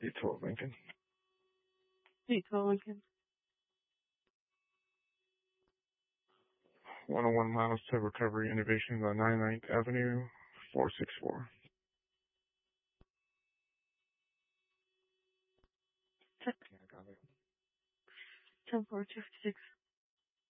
812 Lincoln. 812 Lincoln. 101 miles to Recovery Innovations on 99th Avenue, 464. Check. Yeah, I got it. 10-4, 256.